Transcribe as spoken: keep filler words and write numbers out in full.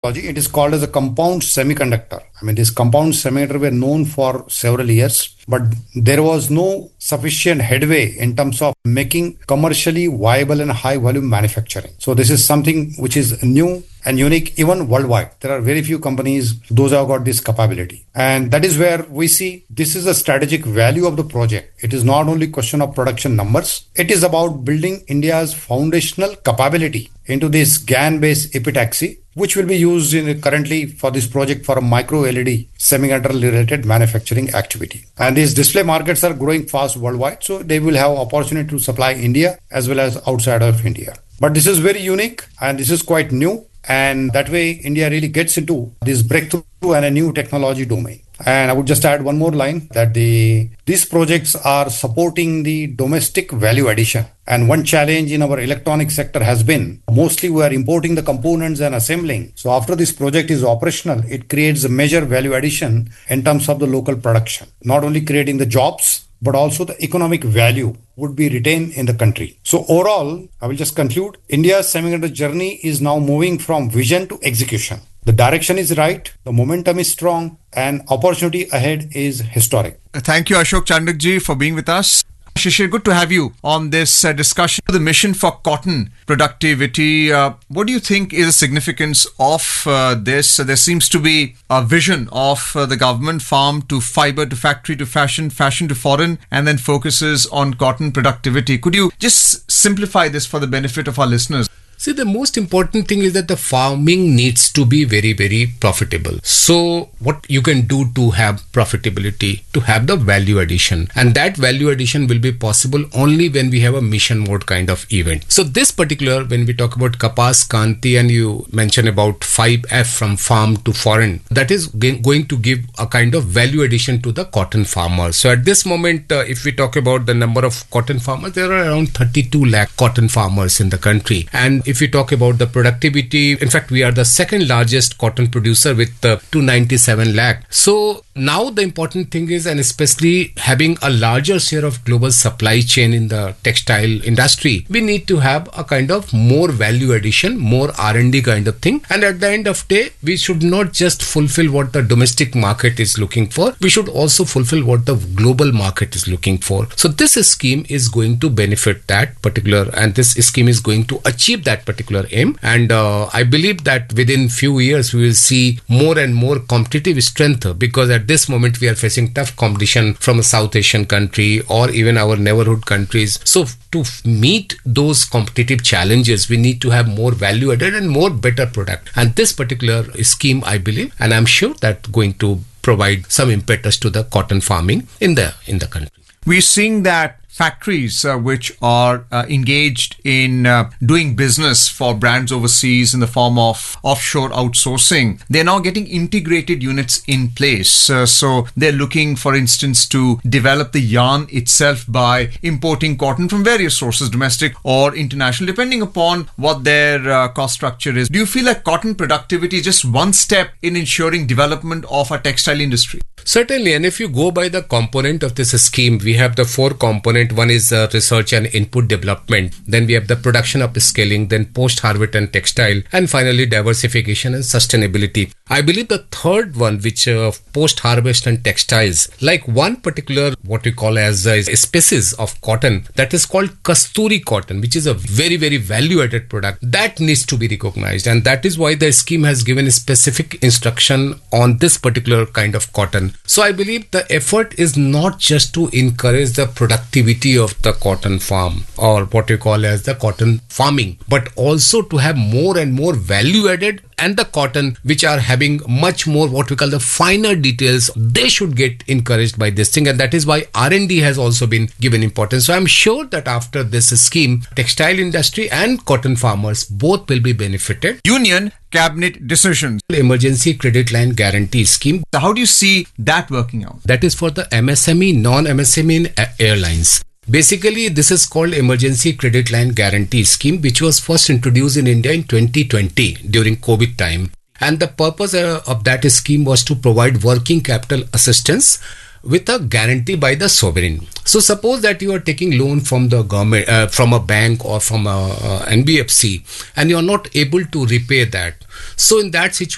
technology. It is called as a compound semiconductor. I mean, this compound semiconductor were known for several years, but there was no sufficient headway in terms of making commercially viable and high volume manufacturing. So this is something which is new and unique even worldwide. There are very few companies those have got this capability. And that is where we see this is a strategic value of the project. It is not only question of production numbers. It is about building India's foundational capability into this GaN-based epitaxy, which will be used in currently for this project for a micro L E D semiconductor related manufacturing activity. And these display markets are growing fast worldwide, so they will have opportunity to supply India as well as outside of India. But this is very unique and this is quite new. And that way, India really gets into this breakthrough and a new technology domain. And I would just add one more line that the these projects are supporting the domestic value addition. And one challenge in our electronic sector has been mostly we are importing the components and assembling. So after this project is operational, it creates a major value addition in terms of the local production, not only creating the jobs, but also the economic value would be retained in the country. So overall, I will just conclude, India's semiconductor journey is now moving from vision to execution. The direction is right, the momentum is strong, and opportunity ahead is historic. Thank you, Ashok Chandrakji, for being with us. Shishir, good to have you on this uh, discussion. The mission for cotton productivity, uh, what do you think is the significance of uh, this? Uh, there seems to be a vision of uh, the government, farm to fiber to factory to fashion, fashion to foreign, and then focuses on cotton productivity. Could you just simplify this for the benefit of our listeners? See, the most important thing is that the farming needs to be very, very profitable. So what you can do to have profitability, to have the value addition, and that value addition will be possible only when we have a mission mode kind of event. So this particular, when we talk about Kapas Kanti and you mention about five F from farm to foreign, that is going to give a kind of value addition to the cotton farmers. So at this moment, uh, if we talk about the number of cotton farmers, there are around thirty-two lakh cotton farmers in the country. And if we talk about the productivity, in fact, we are the second largest cotton producer with uh, two hundred ninety-seven lakh. So now the important thing is, and especially having a larger share of global supply chain in the textile industry, we need to have a kind of more value addition, more R and D kind of thing. And at the end of the day, we should not just fulfill what the domestic market is looking for. We should also fulfill what the global market is looking for. So this scheme is going to benefit that particular, and this scheme is going to achieve that particular aim. And uh, I believe that within few years, we will see more and more competitive strength, because at this moment we are facing tough competition from a South Asian country or even our neighborhood countries. So to meet those competitive challenges, we need to have more value added and more better product. And this particular scheme, I believe, and I'm sure that going to provide some impetus to the cotton farming in the in the country. We're seeing that factories uh, which are uh, engaged in uh, doing business for brands overseas in the form of offshore outsourcing, they're now getting integrated units in place. Uh, so they're looking, for instance, to develop the yarn itself by importing cotton from various sources, domestic or international, depending upon what their uh, cost structure is. Do you feel like cotton productivity is just one step in ensuring development of our textile industry? Certainly, and if you go by the component of this scheme, we have the four component. One is uh, research and input development. Then we have the production of scaling, then post-harvest and textile, and finally diversification and sustainability. I believe the third one, which uh, post-harvest and textiles, like one particular what we call as a species of cotton that is called Kasturi cotton, which is a very, very value-added product that needs to be recognized. And that is why the scheme has given a specific instruction on this particular kind of cotton. So I believe the effort is not just to encourage the productivity of the cotton farm or what we call as the cotton farming, but also to have more and more value added, and the cotton which are having much more what we call the finer details, they should get encouraged by this thing. And that is why R and D has also been given importance. So I'm sure that after this scheme, textile industry and cotton farmers both will be benefited. Union Cabinet decisions. Emergency Credit Line Guarantee Scheme. So how do you see that working out? That is for the M S M E, non-M S M E in airlines. Basically, this is called Emergency Credit Line Guarantee Scheme, which was first introduced in India in twenty twenty during COVID time. And the purpose uh, of that scheme was to provide working capital assistance with a guarantee by the sovereign. So suppose that you are taking loan from the government, uh, from a bank or from a uh, N B F C, and you are not able to repay that. So in that situation,